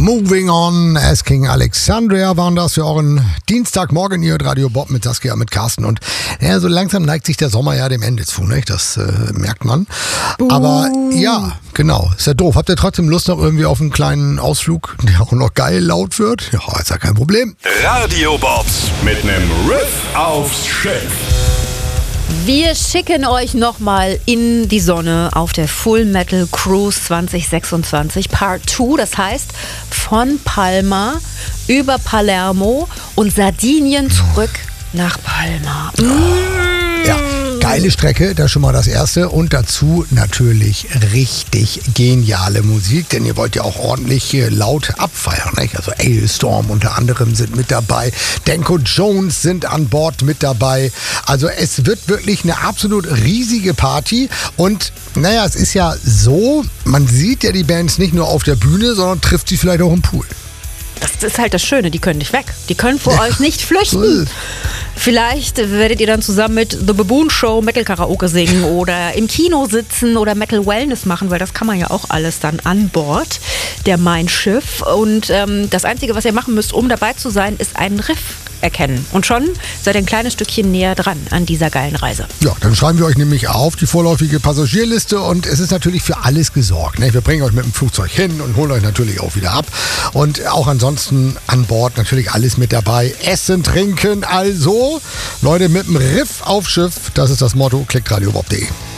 Moving On, Asking Alexandria waren das für euren Dienstagmorgen hier mit Radio Bob, mit Saskia, mit Carsten. Und ja, so langsam neigt sich der Sommer ja dem Ende zu, nicht? Das merkt man. Aber ja, genau, ist ja doof. Habt ihr trotzdem Lust noch irgendwie auf einen kleinen Ausflug, der auch noch geil laut wird? Ja, ist ja kein Problem. Radio Bobs mit nem Riff aufs Schiff. Wir schicken euch nochmal in die Sonne auf der Full Metal Cruise 2026 Part 2. Das heißt, von Palma über Palermo und Sardinien zurück nach Palma. Ja, geile Strecke, das ist schon mal das Erste. Und dazu natürlich richtig geniale Musik, denn ihr wollt ja auch ordentlich laut abfeiern, nicht? Also Alestorm unter anderem sind mit dabei, Danko Jones sind an Bord mit dabei. Also es wird wirklich eine absolut riesige Party. Und naja, es ist ja so, man sieht ja die Bands nicht nur auf der Bühne, sondern trifft sie vielleicht auch im Pool. Das ist halt das Schöne, die können nicht weg. Die können vor euch nicht flüchten. Vielleicht werdet ihr dann zusammen mit The Baboon Show Metal Karaoke singen oder im Kino sitzen oder Metal Wellness machen, weil das kann man ja auch alles dann an Bord der Mein Schiff. Und das Einzige, was ihr machen müsst, um dabei zu sein, ist einen Riff erkennen. Und schon seid ihr ein kleines Stückchen näher dran an dieser geilen Reise. Ja, dann schreiben wir euch nämlich auf die vorläufige Passagierliste und es ist natürlich für alles gesorgt. Ne? Wir bringen euch mit dem Flugzeug hin und holen euch natürlich auch wieder ab. Und auch ansonsten an Bord natürlich alles mit dabei. Essen, trinken, also Leute mit dem Riff auf Schiff. Das ist das Motto. Klickt radiobob.de.